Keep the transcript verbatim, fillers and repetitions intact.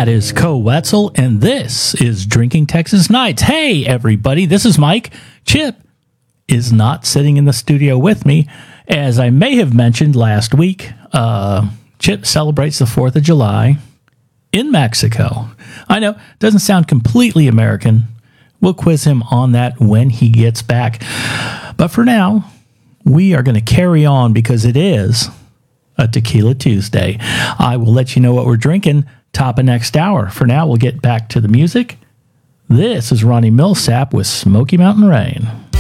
That is Co Wetzel, and this is Drinking Texas Nights. Hey, everybody, this is Mike. Chip is not sitting in the studio with me. As I may have mentioned last week, uh, Chip celebrates the fourth of July in Mexico. I know, doesn't sound completely American. We'll quiz him on that when he gets back. But for now, we are going to carry on because it is a Tequila Tuesday. I will let you know what we're drinking top of next hour. For now, we'll get back to the music. This is Ronnie Millsap with Smoky Mountain Rain.